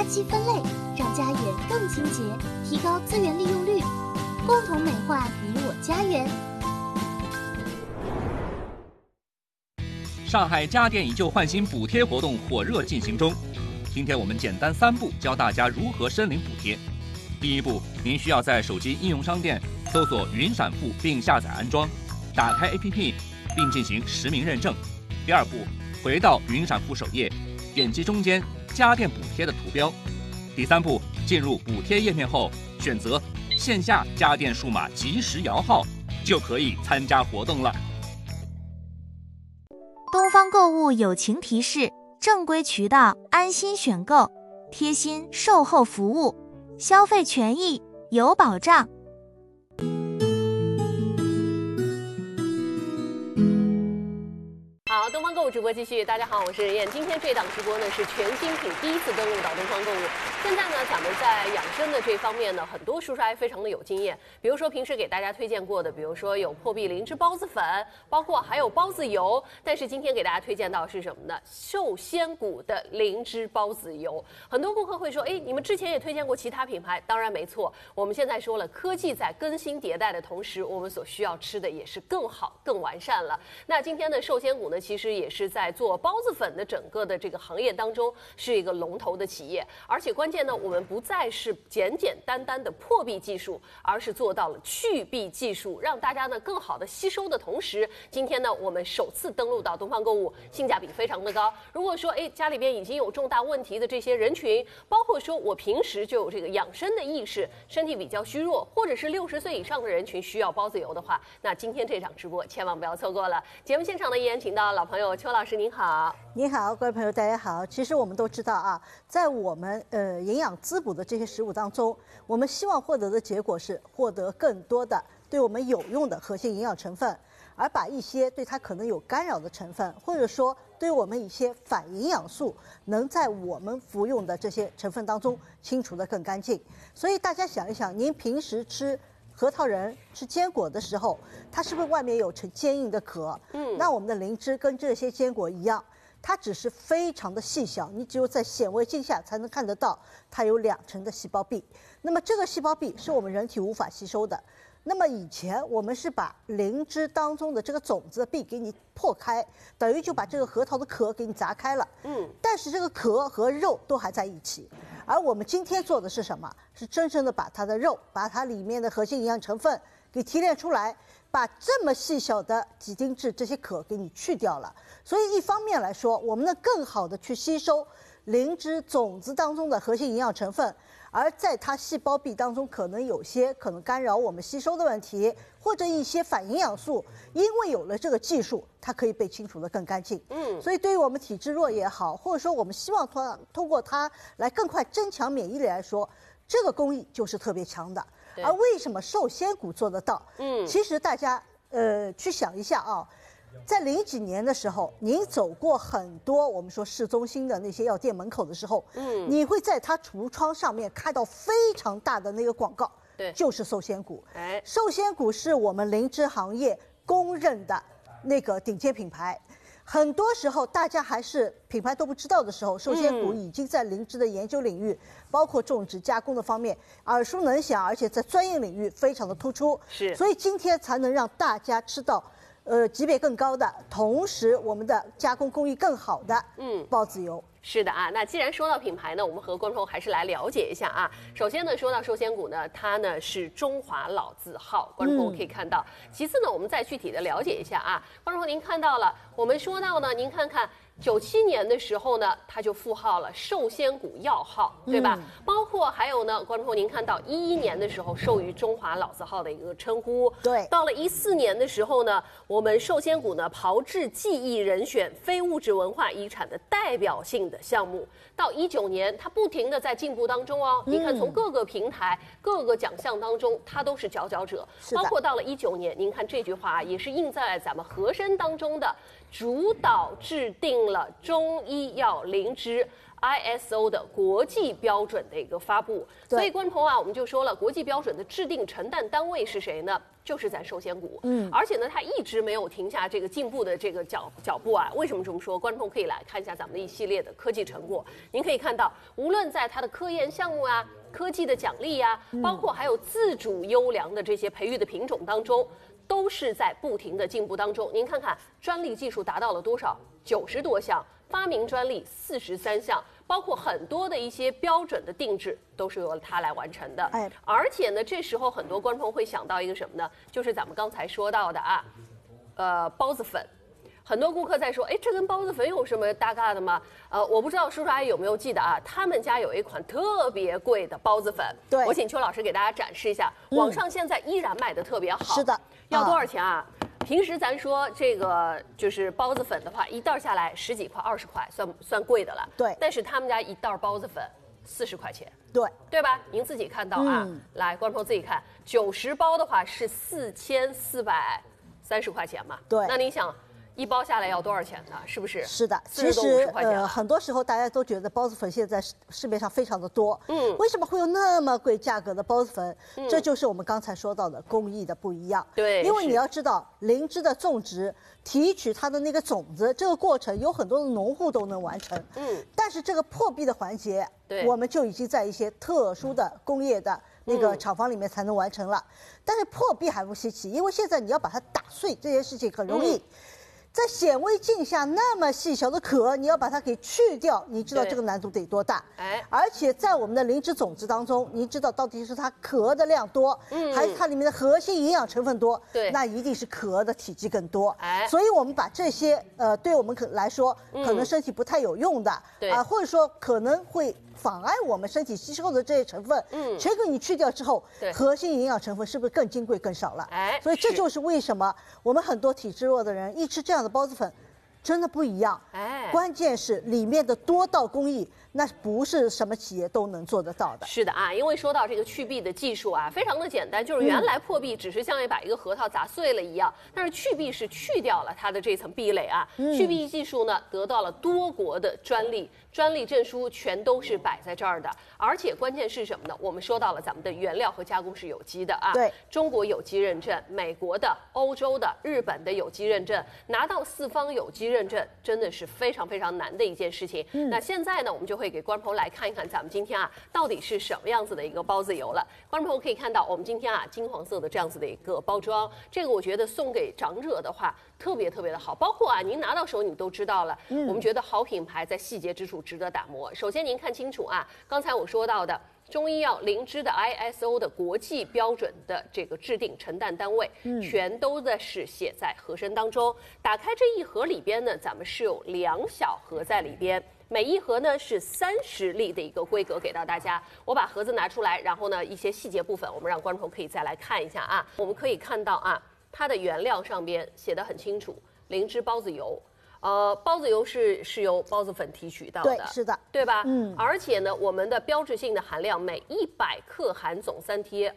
圾分类，让家园更清洁，提高资源利用率，共同美化你我家园。 上海家电以旧换新补贴活动火热进行中。今天我们简单3步教大家如何申领补贴。第1步，您需要在手机应用商店搜索云闪付并下载安装，打开 APP 并进行实名认证。第2步，回到云闪付首页，点击中间家电补贴的图标。第3步，进入补贴页面后，选择线下家电数码即时摇号，就可以参加活动了。 东方购物友情提示：正规渠道安心选购，贴心售后服务，消费权益有保障。 好，东方购物直播继续。大家好，我是任燕。今天这档直播呢是全新品第1次登陆到东方购物。现在呢，咱们在养生的这方面呢，很多叔叔还非常的有经验。比如说平时给大家推荐过的，比如说有破壁灵芝孢子粉，包括还有孢子油。但是今天给大家推荐到是什么呢？寿仙谷的灵芝孢子油。很多顾客会说，哎，你们之前也推荐过其他品牌？当然没错，我们现在说了，科技在更新迭代的同时，我们所需要吃的也是更好、更完善了。那今天的寿仙谷呢，其实也是在做孢子粉的整个的这个行业当中是一个龙头的企业，而且关键呢，我们不再是简简单单的破壁技术，而是做到了去壁技术，让大家呢更好的吸收的同时，今天呢我们首次登陆到东方购物，性价比非常的高。如果说家里边已经有重大问题的这些人群，包括说我平时就有这个养生的意识，身体比较虚弱，或者是60岁以上的人群需要孢子油的话，那今天这场直播千万不要错过了。节目现场呢依然请到老朋友邱老师，您好。 你好，各位朋友，大家好。其实我们都知道啊，在我们营养滋补的这些食物当中，我们希望获得的结果是获得更多的对我们有用的核心营养成分，而把一些对它可能有干扰的成分，或者说对我们一些反营养素，能在我们服用的这些成分当中清除得更干净。所以大家想一想，您平时吃核桃仁、吃坚果的时候，它是不是外面有层坚硬的壳？那我们的灵芝跟这些坚果一样，它只是非常的细小，你只有在显微镜下才能看得到它有2层的细胞壁。那么这个细胞壁是我们人体无法吸收的。那么以前我们是把灵芝当中的这个种子的壁给你破开，等于就把这个核桃的壳给你砸开了。但是这个壳和肉都还在一起。而我们今天做的是什么？是真正的把它的肉，把它里面的核心营养成分给提炼出来，把这么细小的几丁质这些壳给你去掉了。所以一方面来说，我们能更好的去吸收灵芝种子当中的核心营养成分，而在它细胞壁当中可能有些可能干扰我们吸收的问题，或者一些反营养素，因为有了这个技术，它可以被清除得更干净。所以对于我们体质弱也好，或者说我们希望通过它来更快增强免疫力来说，这个工艺就是特别强的。而为什么寿仙谷做得到？其实大家去想一下啊。在00几年的时候，您走过很多我们说市中心的那些药店门口的时候，你会在它橱窗上面看到非常大的那个广告， 对， 就是寿仙谷。寿仙谷是我们灵芝行业公认的那个顶尖品牌。很多时候大家还是品牌都不知道的时候，寿仙谷已经在灵芝的研究领域，包括种植加工的方面耳熟能详，而且在专业领域非常的突出。所以今天才能让大家吃到级别更高的，同时我们的加工工艺更好的孢子油。 是的啊，那既然说到品牌呢，我们和观众还是来了解一下啊。首先呢，说到寿仙谷呢，它呢是中华老字号，观众可以看到。其次呢，我们再具体的了解一下啊，观众您看到了，我们说到呢，您看看。97年的时候呢，它就附号了寿仙谷药号，对吧？包括还有呢，观众您看到11年的时候授予中华老字号的一个称呼。 对。 到了14年的时候呢，我们寿仙谷呢炮制技艺人选非物质文化遗产的代表性的项目。到19年，它不停的在进步当中哦。你看，从各个平台、各个奖项当中，它都是佼佼者。包括到了19年，您看这句话也是印在咱们和珅当中的。主导制定了中医药灵芝 ISO 的国际标准的一个发布。所以观众朋友啊，我们就说了，国际标准的制定承担单位是谁呢？就是咱寿仙谷，而且呢，它一直没有停下这个进步的这个脚步啊。为什么这么说？观众可以来看一下咱们的一系列的科技成果。您可以看到，无论在它的科研项目啊、科技的奖励呀，包括还有自主优良的这些培育的品种当中，都是在不停的进步当中。您看看，专利技术达到了多少？90多项，发明专利43项。包括很多的一些标准的定制都是由它来完成的，而且呢，这时候很多观众会想到一个什么呢？就是咱们刚才说到的包子粉。很多顾客在说，哎，这跟包子粉有什么搭嘎的吗？我不知道叔叔阿姨有没有记得啊？他们家有一款特别贵的包子粉， 对， 我请邱老师给大家展示一下，网上现在依然卖的特别好。 是的， 要多少钱啊？平时咱说这个就是包子粉的话，一袋下来10几块、20块，算贵的了。 对， 但是他们家一袋包子粉40块钱。 对吧？您自己看到啊，来，观众自己看，90包的话是4430块钱嘛。 对， 那您想，一包下来要多少钱呢？是不是？ 是的， 其实很多时候大家都觉得包子粉现在市面上非常的多，为什么会有那么贵价格的包子粉？这就是我们刚才说到的工艺的不一样。 对， 因为你要知道，灵芝的种植、提取它的那个种子，这个过程有很多的农户都能完成。但是这个破壁的环节，我们就已经在一些特殊的工业的那个厂房里面才能完成了。但是破壁还不稀奇，因为现在你要把它打碎，这件事情很容易。在显微镜下那么细小的壳，你要把它给去掉，你知道这个难度得多大？而且在我们的灵芝种子当中，你知道到底是它壳的量多，还是它里面的核心营养成分多？那一定是壳的体积更多。所以我们把这些对我们来说可能身体不太有用的或者说可能会妨碍我们身体吸收的这些成分，全给你去掉之后，核心营养成分是不是更金贵更少了？所以这就是为什么我们很多体质弱的人一吃这样的包子粉，真的不一样。关键是里面的多道工艺，那不是什么企业都能做得到的。 是的啊，因为说到这个去壁的技术啊，非常的简单，就是原来破壁只是像把一个核桃砸碎了一样，但是去壁是去掉了它的这层壁垒啊。去壁技术呢得到了多国的专利证书，全都是摆在这儿的。而且关键是什么呢？我们说到了咱们的原料和加工是有机的啊，中国有机认证，美国的、欧洲的、日本的有机认证，拿到4方有机认证真的是非常非常难的一件事情。那现在呢，我们就会给观众朋友来看一看咱们今天啊到底是什么样子的一个包子油了。观众朋友可以看到，我们今天啊金黄色的这样子的一个包装，这个我觉得送给长者的话特别特别的好。包括啊您拿到手你都知道了，我们觉得好品牌在细节之处值得打磨。首先您看清楚啊，刚才我说到的中医药灵芝的 ISO 的国际标准的这个制定承担单位，全都是写在盒身当中。打开这一盒里边呢，咱们是有2小盒在里边，每一盒呢是30粒的一个规格给到大家。我把盒子拿出来，然后呢一些细节部分我们让观众可以再来看一下啊。我们可以看到啊，它的原料上边写得很清楚，灵芝包子油。包子油是由包子粉提取到的， 对，是的， 对吧？而且呢，我们的标志性的含量每100克含总三萜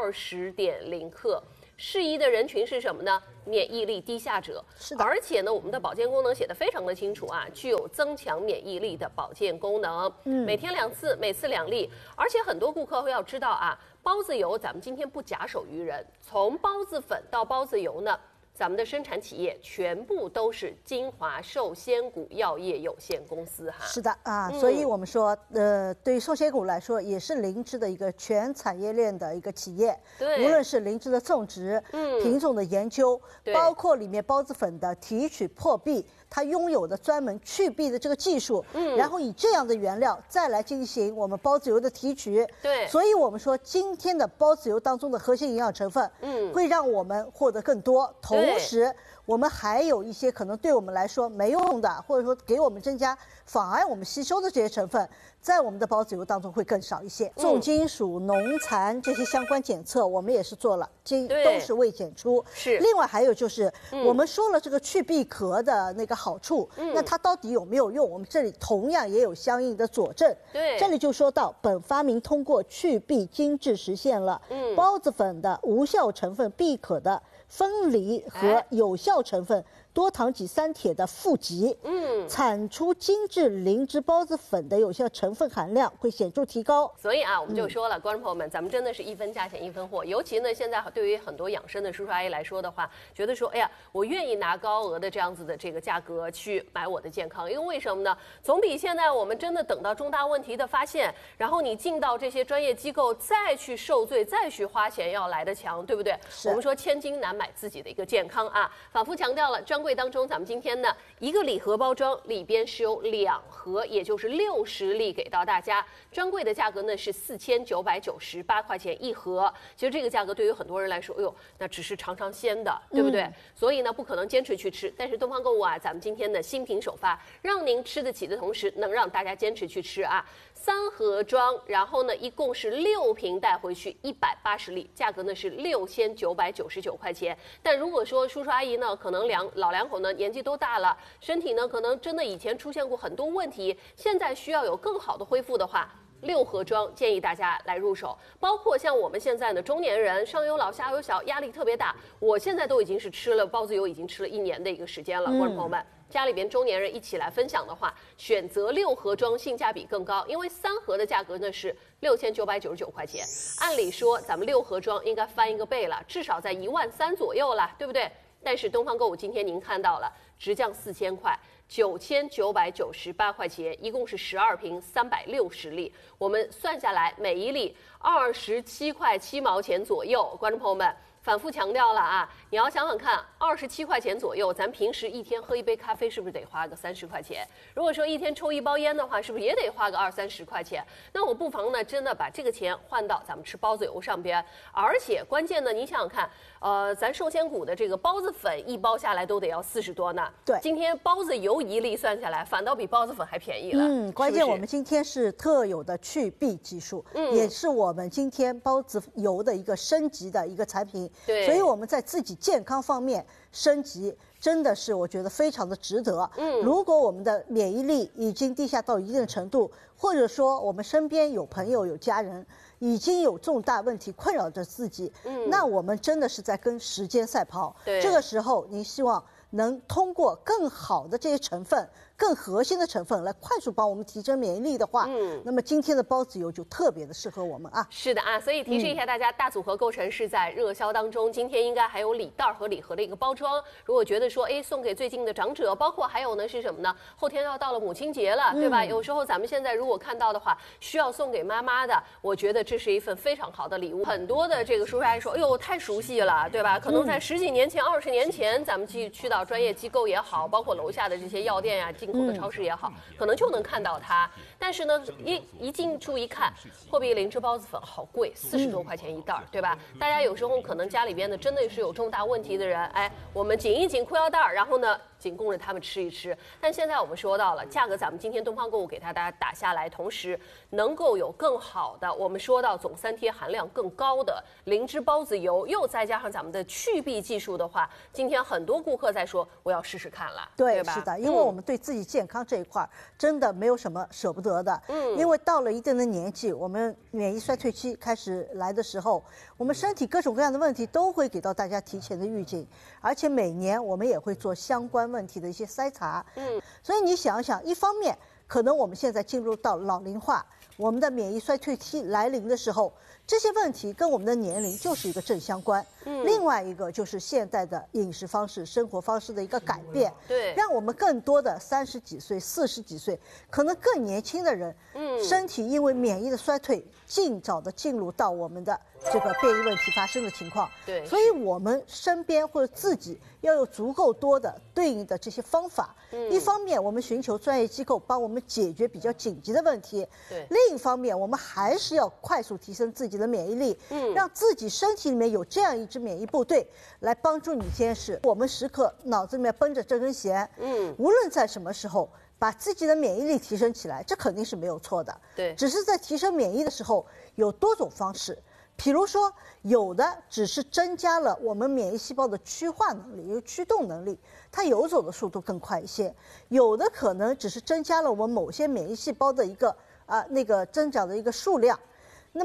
20.0克，适宜的人群是什么呢？免疫力低下者。 是的， 而且呢，我们的保健功能写得非常的清楚啊，具有增强免疫力的保健功能。每天2次，每次2粒。而且很多顾客会要知道啊，包子油咱们今天不假手于人，从包子粉到包子油呢，咱们的生产企业全部都是金华寿仙谷药业有限公司哈。 是的啊，所以我们说，对于寿仙谷来说，也是灵芝的一个全产业链的一个企业。 对， 无论是灵芝的种植、品种的研究，包括里面包子粉的提取破壁，它拥有的专门去壁的这个技术，然后以这样的原料再来进行我们包子油的提取。 对， 所以我们说今天的包子油当中的核心营养成分，会让我们获得更多。同时，我们还有一些可能对我们来说没用的，或者说给我们增加妨碍我们吸收的这些成分，在我们的包子油当中会更少一些。重金属、农残这些相关检测，我们也是做了，都是未检出。 是。 另外还有就是，我们说了这个去壁壳的那个好处，那它到底有没有用？我们这里同样也有相应的佐证。 对。 这里就说到，本发明通过去壁精致实现了包子粉的无效成分壁壳的分离和有效成分多糖己3铁的负极，产出精致灵芝孢子粉的有效成分含量会显著提高。 所以啊，我们就说了，观众朋友们，咱们真的是一分价钱一分货。尤其呢，现在对于很多养生的叔叔阿姨来说的话，觉得说，哎呀，我愿意拿高额的这样子的这个价格去买我的健康，因为为什么呢？总比现在我们真的等到重大问题的发现，然后你进到这些专业机构再去受罪、再去花钱要来的强，对不对？我们说千金难买自己的一个健康啊，反复强调了。专柜当中，咱们今天呢一个礼盒包装里边是有2盒，也就是60粒给到大家。专柜的价格呢是4998块钱一盒。其实这个价格对于很多人来说，哎呦，那只是尝尝鲜的，对不对？所以呢不可能坚持去吃。但是东方购物啊，咱们今天的新品首发，让您吃得起的同时，能让大家坚持去吃啊。3盒装，然后呢一共是6瓶带回去，180粒，价格呢是6999块钱。但如果说叔叔阿姨呢，可能老两口呢年纪都大了，身体呢可能真的以前出现过很多问题，现在需要有更好的恢复的话，6盒装建议大家来入手。包括像我们现在的中年人，上有老下有小，压力特别大，我现在都已经是吃了孢子油已经吃了1年的一个时间了，观众朋友们。家里边中年人一起来分享的话，选择6盒装性价比更高，因为3盒的价格呢是6999块钱。按理说咱们6盒装应该翻一个倍了，至少在13000左右了，对不对？但是东方购物今天您看到了，直降4000块，9998块钱，一共是12瓶360粒，我们算下来每一粒27块7毛钱左右，观众朋友们。反复强调了啊，你要想想看，27块钱左右，咱平时一天喝一杯咖啡是不是得花个30块钱？如果说一天抽1包烟的话，是不是也得花个20-30块钱？那我不妨呢，真的把这个钱换到咱们吃孢子油上边。而且关键呢，你想想看，咱寿仙谷的这个孢子粉1包下来都得要40多呢。 对， 今天孢子油1粒算下来，反倒比孢子粉还便宜了。 关键我们今天是特有的去痹技术，也是我们今天孢子油的一个升级的一个产品。 对， 所以我们在自己健康方面升级，真的是我觉得非常的值得。如果我们的免疫力已经低下到一定的程度，或者说我们身边有朋友有家人已经有重大问题困扰着自己，那我们真的是在跟时间赛跑。这个时候，您希望能通过更好的这些成分、更核心的成分来快速帮我们提升免疫力的话，那么今天的孢子油就特别的适合我们啊。 是的啊，所以提示一下大家，大组合购成是在热销当中，今天应该还有礼袋和礼盒的一个包装。如果觉得说，哎，送给最近的长者，包括还有呢是什么呢？后天要到了母亲节了，对吧？有时候咱们现在如果看到的话，需要送给妈妈的，我觉得这是一份非常好的礼物。很多的这个叔叔阿姨说，哎呦，太熟悉了，对吧？可能在10几年前、20年前，咱们去到专业机构也好，包括楼下的这些药店呀、进口的超市也好，可能就能看到它。但是呢，一进去一看，货币灵芝孢子粉好贵，40多块钱一袋，对吧？大家有时候可能家里边的真的是有重大问题的人，哎，我们紧一紧裤腰带，然后呢，仅供着他们吃一吃。但现在我们说到了价格，咱们今天东方购物给大家打下来，同时能够有更好的，我们说到总3贴含量更高的灵芝孢子油，又再加上咱们的去痹技术的话，今天很多顾客在说我要试试看了，对吧？ 是的，因为我们对自己健康这一块真的没有什么舍不得的。因为到了一定的年纪，我们免疫衰退期开始来的时候，我们身体各种各样的问题都会给到大家提前的预警，而且每年我们也会做相关问题的一些筛查。所以你想想，一方面可能我们现在进入到老龄化，我们的免疫衰退期来临的时候，这些问题跟我们的年龄就是一个正相关。另外一个就是现代的饮食方式、生活方式的一个改变， 对， 让我们更多的30几岁、40几岁，可能更年轻的人，身体因为免疫的衰退，尽早的进入到我们的这个变异问题发生的情况。 对， 所以我们身边或者自己要有足够多的对应的这些方法。一方面，我们寻求专业机构帮我们解决比较紧急的问题； 对， 另一方面，我们还是要快速提升自己的免疫力，让自己身体里面有这样一支免疫部队来帮助你监视。我们时刻脑子里面绷着这根弦，无论在什么时候，把自己的免疫力提升起来，这肯定是没有错的。 对， 只是在提升免疫的时候有多种方式。比如说，有的只是增加了我们免疫细胞的趋化能力、驱动能力，它游走的速度更快一些；有的可能只是增加了我们某些免疫细胞的一个那个增长的一个数量。那么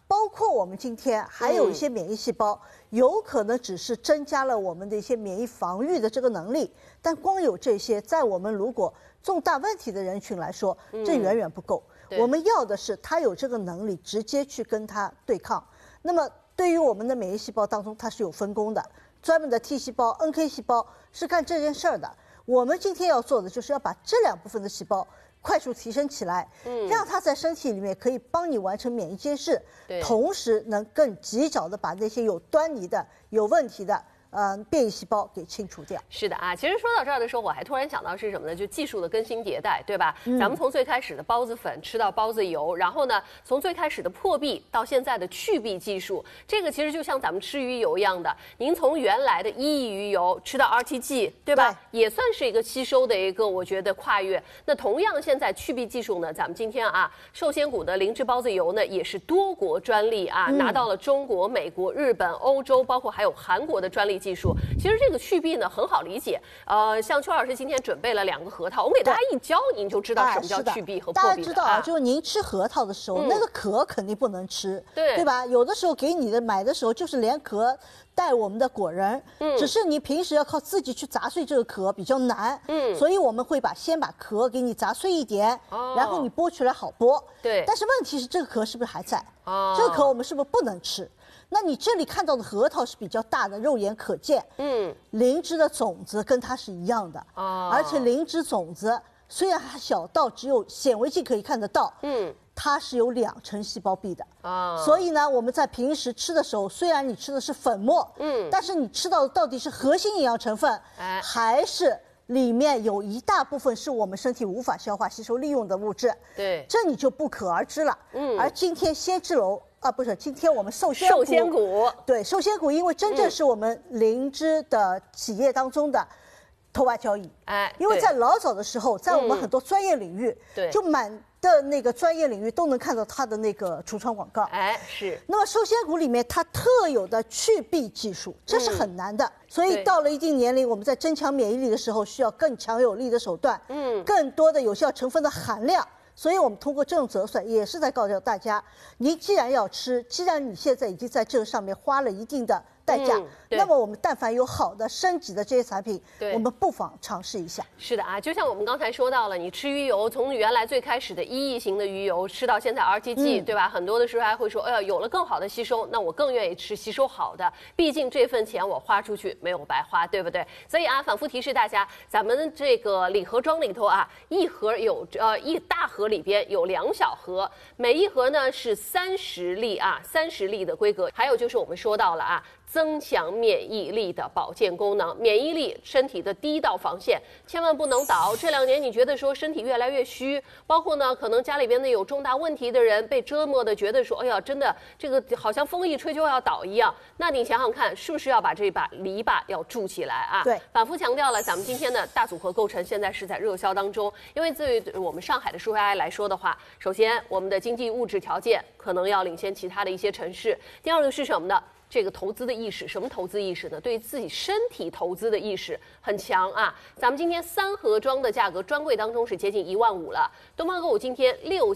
包括我们今天还有一些免疫细胞，有可能只是增加了我们的一些免疫防御的这个能力，但光有这些，在我们如果重大问题的人群来说，这远远不够。我们要的是它有这个能力直接去跟它对抗。那么对于我们的免疫细胞当中，它是有分工的，专门的 T 细胞、NK 细胞是干这件事儿的。我们今天要做的就是要把这2部分的细胞快速提升起来，让它在身体里面可以帮你完成免疫监视，同时能更及早的把那些有端倪的、有问题的变异细胞给清除掉。 是的啊，其实说到这儿的时候，我还突然想到是什么呢？就技术的更新迭代，对吧？咱们从最开始的孢子粉吃到孢子油，然后呢，从最开始的破壁到现在的去壁技术，这个其实就像咱们吃鱼油一样的，您从原来的1亿鱼油吃到 RTG， 对吧？也算是一个吸收的一个我觉得跨越。那同样现在去壁技术呢，咱们今天啊，寿仙谷的灵芝孢子油呢，也是多国专利啊，拿到了中国、美国、日本、欧洲，包括还有韩国的专利技术。其实这个去壁呢很好理解，像邱老师今天准备了2个核桃，我们给大家一教，您就知道什么叫去壁和破壁了。 大家知道啊，就是您吃核桃的时候，那个壳肯定不能吃，对吧？有的时候给你的买的时候就是连壳带我们的果仁，只是你平时要靠自己去砸碎这个壳比较难，所以我们会先把壳给你砸碎一点，然后你剥出来好剥。对，但是问题是这个壳是不是还在？这个壳我们是不是不能吃？那你这里看到的核桃是比较大的，肉眼可见。灵芝的种子跟它是一样的，而且灵芝种子虽然还小到只有显微镜可以看得到，它是有2层细胞壁的。所以呢，我们在平时吃的时候，虽然你吃的是粉末，但是你吃到的到底是核心营养成分，还是里面有一大部分是我们身体无法消化吸收利用的物质？对，这你就不可而知了。而今天先知楼。不是，今天我们寿仙谷，对，寿仙谷，因为真正是我们灵芝的企业当中的头把交椅。因为在老早的时候，在我们很多专业领域，就满的那个专业领域都能看到它的那个橱窗广告。是。那么寿仙谷里面它特有的去壁技术，这是很难的。所以到了一定年龄，我们在增强免疫力的时候，需要更强有力的手段，更多的有效成分的含量。所以我们通过这种折算，也是在告诉大家，你既然要吃，既然你现在已经在这个上面花了一定的代价，那么我们但凡有好的升级的这些产品，我们不妨尝试一下。 是的啊，就像我们刚才说到了，你吃鱼油，从原来最开始的1亿型的鱼油吃到现在 RTG，对吧？很多的时候还会说，哎呀，有了更好的吸收，那我更愿意吃吸收好的，毕竟这份钱我花出去没有白花，对不对？所以啊，反复提示大家，咱们这个礼盒装里头啊，一盒有一大盒里边有2小盒，每一盒呢是30粒啊，30粒的规格。还有就是我们说到了啊，增强免疫力的保健功能，免疫力身体的第一道防线，千万不能倒。这2年你觉得说身体越来越虚，包括呢可能家里边的有重大问题的人被折磨的觉得说，哎呀，真的这个好像风一吹就要倒一样，那你想想看，是不是要把这把篱笆要筑起来啊？对，反复强调了，咱们今天的大组合构成现在是在热销当中，因为对于我们上海的舒AI来说的话，首先我们的经济物质条件可能要领先其他的一些城市，第二个是什么呢？这个投资的意识，什么投资意识呢？对于自己身体投资的意识很强啊！咱们今天3盒装的价格，专柜当中是接近15000了。东方购物今天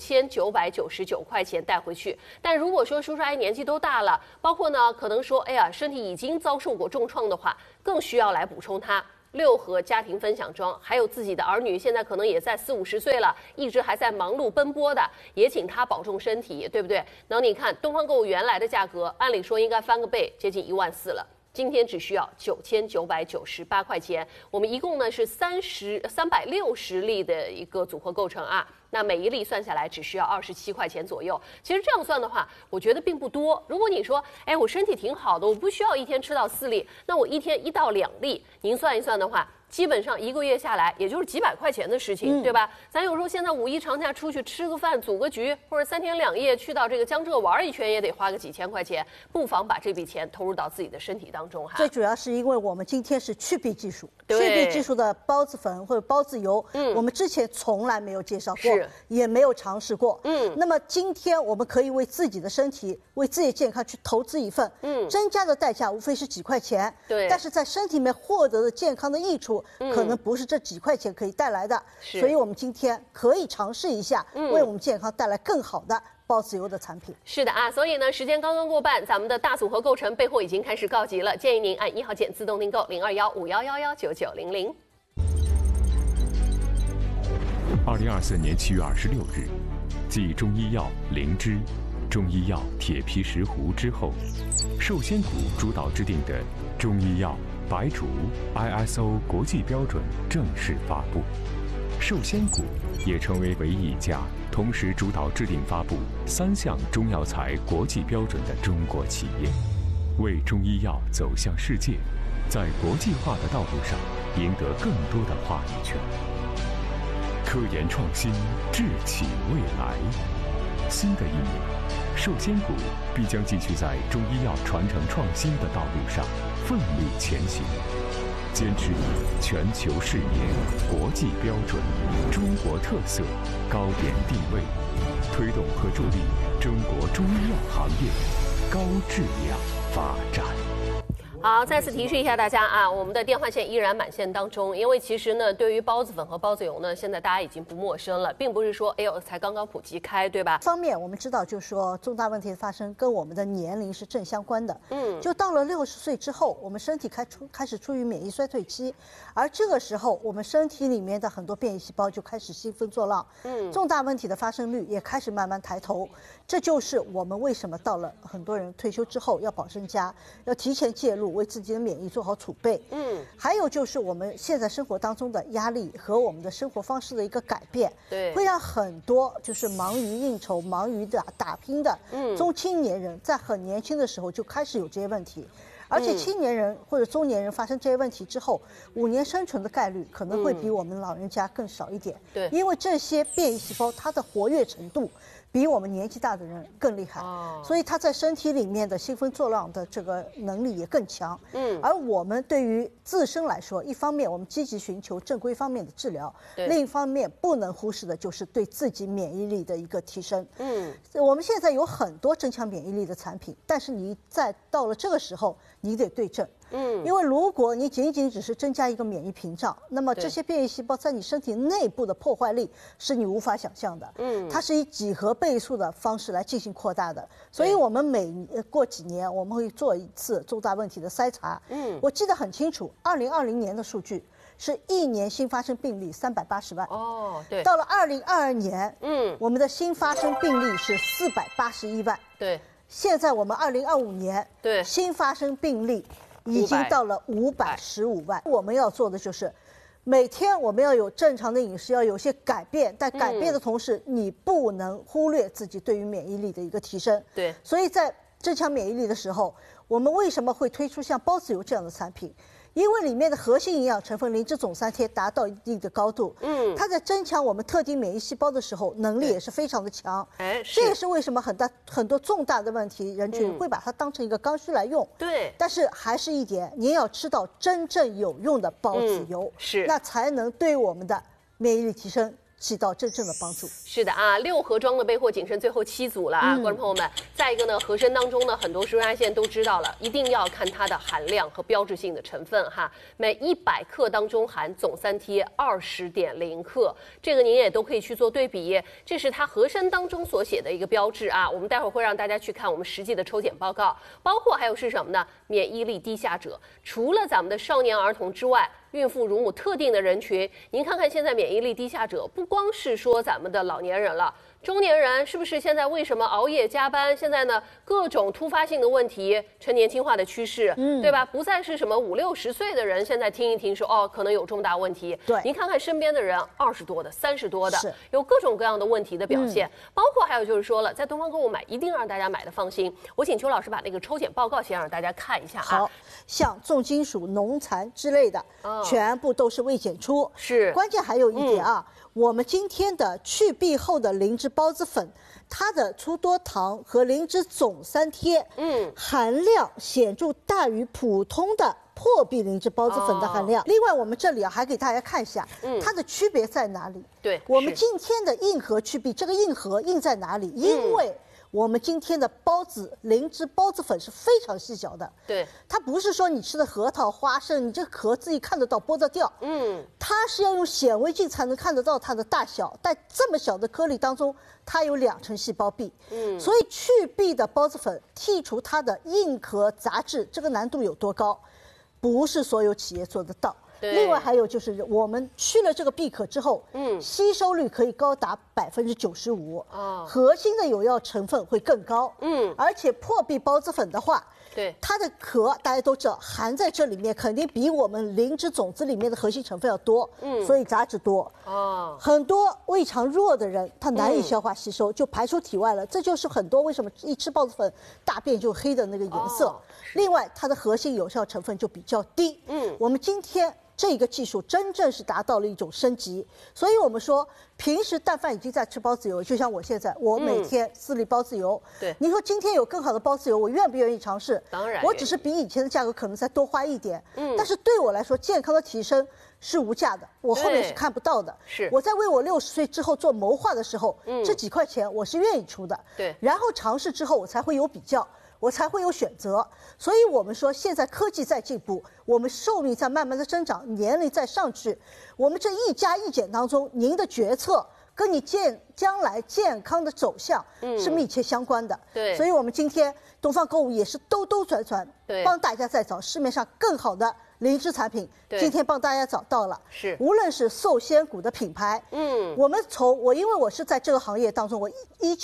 6999块钱带回去。但如果说叔叔阿姨年纪都大了，包括呢可能说，哎呀，身体已经遭受过重创的话，更需要来补充它。6盒家庭分享装，还有自己的儿女，现在可能也在40、50岁了，一直还在忙碌奔波的，也请他保重身体，对不对？然后你看东方购物原来的价格，按理说应该翻个倍，接近14000了。今天只需要9998块钱，我们一共呢是360粒的一个组合构成啊。那每一粒算下来只需要27块钱左右。其实这样算的话，我觉得并不多。如果你说，哎，我身体挺好的，我不需要一天吃到4粒，那我一天1到2粒，您算一算的话，基本上1个月下来，也就是几百块钱的事情，对吧？咱有时候现在5一长假出去吃个饭、组个局，或者3天2夜去到这个江浙玩一圈，也得花个几千块钱，不妨把这笔钱投入到自己的身体当中哈。 最主要是因为我们今天是去壁技术，去壁技术的孢子粉或者孢子油，我们之前从来没有介绍过，也没有尝试过。那么今天我们可以为自己的身体、为自己的健康去投资一份，增加的代价无非是几块钱，但是在身体里面获得的健康的益处，可能不是这几块钱可以带来的。所以我们今天可以尝试一下，为我们健康带来更好的孢子油的产品。 是的啊，所以呢，时间刚刚过半，咱们的大组合购成备货已经开始告急了，建议您按1号键自动订购02151119900。 2024年7月26日，继中医药灵芝、中医药铁皮石斛之后，寿仙谷主导制定的中医药白术 ISO 国际标准正式发布。寿仙谷也成为唯一一家同时主导制定发布3项中药材国际标准的中国企业，为中医药走向世界，在国际化的道路上赢得更多的话语权。科研创新，智企未来。新的一年，寿仙谷必将继续在中医药传承创新的道路上奋力前行，坚持以全球视野、国际标准、中国特色、高点定位，推动和助力中国中医药行业高质量发展。 好，再次提示一下大家啊，我们的电话线依然满线当中，因为其实呢，对于孢子粉和孢子油呢，现在大家已经不陌生了，并不是说哎呦才刚刚普及开，对吧？ 方面我们知道，就是说重大问题的发生跟我们的年龄是正相关的。就到了60岁之后，我们身体开始处于免疫衰退期，而这个时候我们身体里面的很多变异细胞就开始兴风作浪，重大问题的发生率也开始慢慢抬头。这就是我们为什么到了很多人退休之后要保身家，要提前介入，为自己的免疫做好储备。还有就是我们现在生活当中的压力和我们的生活方式的一个改变， 对， 会让很多就是忙于应酬、忙于打拼的中青年人，在很年轻的时候就开始有这些问题。而且青年人或者中年人发生这些问题之后，5年生存的概率可能会比我们老人家更少一点。 对， 因为这些变异细胞它的活跃程度比我们年纪大的人更厉害，所以它在身体里面的兴风作浪的这个能力也更强。而我们对于自身来说，一方面我们积极寻求正规方面的治疗，另一方面不能忽视的就是对自己免疫力的一个提升。我们现在有很多增强免疫力的产品，但是你到了这个时候，你得对症。因为如果你仅仅只是增加一个免疫屏障，那么这些变异细胞在你身体内部的破坏力是你无法想象的。它是以几何倍数的方式来进行扩大的。所以我们过几年我们会做一次重大问题的筛查。我记得很清楚，2020年的数据是1年新发生病例380万。 对。 到了2022年，我们的新发生病例是481万。 对。 现在我们2025年， 对， 新发生病例已经到了515万。我们要做的就是每天我们要有正常的饮食，要有些改变，但改变的同时，你不能忽略自己对于免疫力的一个提升。 对， 所以在增强免疫力的时候，我们为什么会推出像孢子油这样的产品？因为里面的核心营养成分灵芝总3萜达到一定的高度，它在增强我们特定免疫细胞的时候，能力也是非常的强。这也是为什么很多重大的问题人群会把它当成一个刚需来用。 对， 但是还是一点，您要吃到真正有用的孢子油，那才能对我们的免疫力提升起到真正的帮助。 是的啊，6盒装的备货仅剩最后7组了啊，观众朋友们。再一个呢，合参当中呢，很多舒压线都知道了，一定要看它的含量和标志性的成分哈。每100克当中含总3萜20.0克，这个您也都可以去做对比。这是它合参当中所写的一个标志啊。我们待会儿会让大家去看我们实际的抽检报告，包括还有是什么呢？免疫力低下者，除了咱们的少年儿童之外，孕妇、乳母特定的人群，您看看现在免疫力低下者，不光是说咱们的老年人了，中年人是不是现在为什么熬夜加班？现在呢，各种突发性的问题呈年轻化的趋势，对吧？不再是什么50、60岁的人，现在听一听说哦，可能有重大问题。 对， 您看看身边的人，20多的、30多的，有各种各样的问题的表现，包括还有就是说了，在东方购物买一定让大家买的放心。我请邱老师把那个抽检报告先让大家看一下啊。 好，像重金属、农残之类的，全部都是未检出。 是， 关键还有一点啊。我们今天的去壁后的灵芝孢子粉，它的粗多糖和灵芝总3萜，含量显著大于普通的破壁灵芝孢子粉的含量。另外，我们这里还给大家看一下，它的区别在哪里？ 对， 我们今天的硬核去壁，这个硬核硬在哪里？因为我们今天的孢子灵芝孢子粉是非常细小的， 对， 它不是说你吃的核桃、花生，你这个壳自己看得到剥得掉，它是要用显微镜才能看得到它的大小，在这么小的颗粒当中，它有2层细胞壁，所以去壁的孢子粉剔除它的硬壳杂质，这个难度有多高？不是所有企业做得到。另外还有就是，我们去了这个闭壳之后，吸收率可以高达95%，核心的有药成分会更高，而且破壁孢子粉的话， 对， 它的壳大家都知道含在这里面，肯定比我们灵芝种子里面的核心成分要多，所以杂质多，很多胃肠弱的人他难以消化吸收，就排出体外了，这就是很多为什么一吃孢子粉大便就黑的那个颜色。另外，它的核心有效成分就比较低，我们今天。这个技术真正是达到了一种升级，所以我们说，平时但凡已经在吃孢子油，就像我现在，我每天4粒孢子油。 对， 你说今天有更好的孢子油，我愿不愿意尝试？ 当然， 我只是比以前的价格可能再多花一点，但是对我来说，健康的提升是无价的，我后面是看不到的。 是， 我在为我60岁之后做谋划的时候，这几块钱我是愿意出的。 对， 然后尝试之后，我才会有比较。我才会有选择，所以我们说现在科技在进步，我们寿命在慢慢的增长，年龄在上去，我们这一加一减当中，您的决策跟你将来健康的走向是密切相关的。 对， 所以我们今天东方购物也是兜兜转转，帮大家在找市面上更好的灵芝产品，今天帮大家找到了。 是， 无论是寿仙谷的品牌，我们因为我是在这个行业当中，我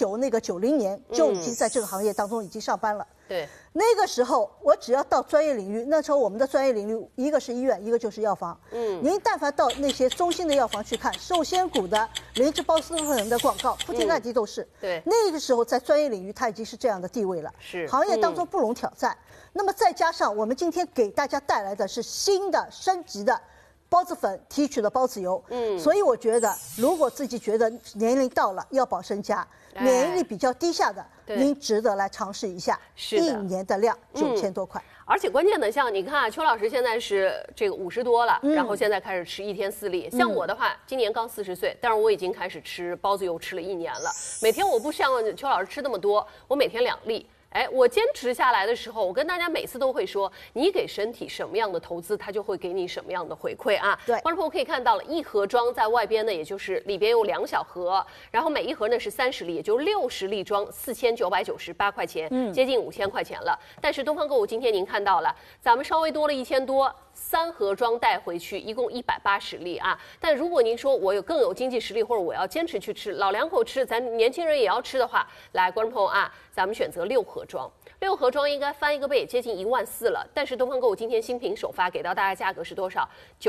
90年就已经在这个行业当中已经上班了。 对， 那个时候我只要到专业领域，那时候我们的专业领域一个是医院，一个就是药房。您但凡到那些中心的药房去看寿仙谷的灵芝孢子粉的广告，铺天盖地都是。 对， 那个时候在专业领域它已经是这样的地位了， 是行业当中不容挑战。那么再加上我们今天给大家带来的是新的升级的孢子粉提取的孢子油，所以我觉得如果自己觉得年龄到了要保身家，免疫力比较低下的，您值得来尝试一下。 是的 ，1年的量9000多块。 而且关键的，像你看啊，邱老师现在是这个50多了，然后现在开始吃1天4粒。像我的话，今年刚40岁，但是我已经开始吃孢子油，吃了1年了。每天我不像邱老师吃那么多，我每天2粒。哎，我坚持下来的时候，我跟大家每次都会说，你给身体什么样的投资，它就会给你什么样的回馈啊。 对， 观众朋友可以看到了，一盒装在外边呢，也就是里边有2小盒，然后每一盒呢是30粒，也就60粒装，4998块钱，接近5000块钱了。但是东方购物今天您看到了，咱们稍微多了1000多。3盒装带回去，一共180粒啊！但如果您说我更有经济实力，或者我要坚持去吃，老两口吃，咱年轻人也要吃的话，来，观众朋友啊，咱们选择6盒装。6盒装应该翻一个倍，接近14000了。但是东方购物今天新品首发给到大家价格是多少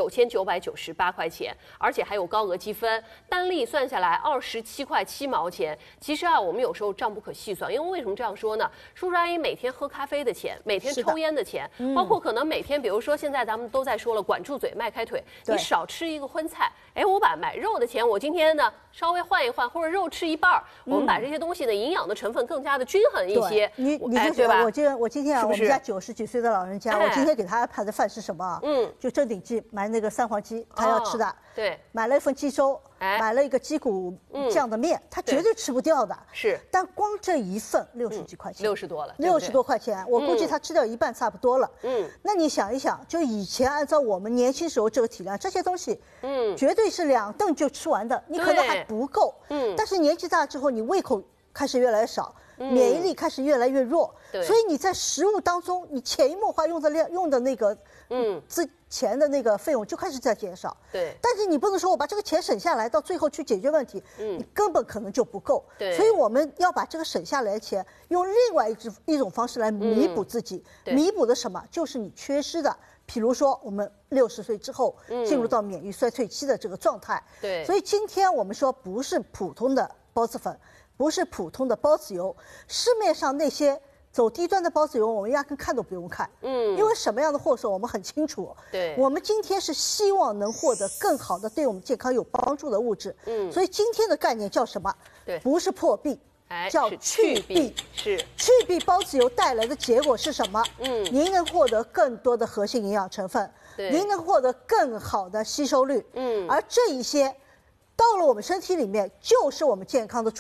？9998块钱，而且还有高额积分，单粒算下来27块7毛钱。其实啊，我们有时候账不可细算，因为为什么这样说呢？叔叔阿姨每天喝咖啡的钱，每天抽烟的钱，包括可能每天，比如说现在咱们都在说了，管住嘴，迈开腿，你少吃一个荤菜。哎，我把买肉的钱，我今天呢稍微换一换，或者肉吃一半，我们把这些东西的营养的成分更加的均衡一些。 你就对吧？ 我今天啊，我们家90几岁的老人家，我今天给他安排的饭是什么啊？就正鼎记买那个3黄鸡，他要吃的。 对， 买了一份鸡粥，买了一个鸡骨酱的面，他绝对吃不掉的。 是， 但光这一份60几块钱 ，60多了 ，60多块钱，我估计他吃掉一半差不多了。那你想一想，就以前按照我们年轻时候这个体量，这些东西，绝对是2顿就吃完的，你可能还不够。但是年纪大之后，你胃口开始越来越少。免疫力开始越来越弱，所以你在食物当中，你潜移默化用的那个之前的那个费用就开始在减少。 对， 但是你不能说我把这个钱省下来，到最后去解决问题，你根本可能就不够。 对， 所以我们要把这个省下来的钱用另外一种方式来弥补自己，弥补的什么？就是你缺失的。比如说，我们60岁之后进入到免疫衰退期的这个状态。 对， 所以今天我们说不是普通的孢子粉。不是普通的孢子油，市面上那些走低端的孢子油，我们压根看都不用看，因为什么样的货色我们很清楚。 对， 我们今天是希望能获得更好的对我们健康有帮助的物质。所以今天的概念叫什么？ 对， 不是破壁，叫去壁。 是去壁孢子油带来的结果是什么？您能获得更多的核心营养成分，您能获得更好的吸收率。而这一些。到了我们身体里面，就是我们健康的助力。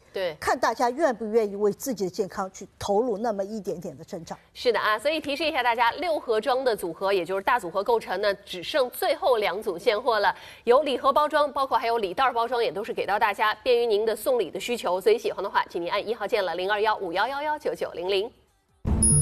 对， 看大家愿不愿意为自己的健康去投入那么一点点的成长。 是的啊，所以提示一下大家，6盒装的组合，也就是大组合构成呢，只剩最后2组现货了。有礼盒包装，包括还有礼袋包装，也都是给到大家，便于您的送礼的需求。所以喜欢的话，请您按1号键了，0215111990。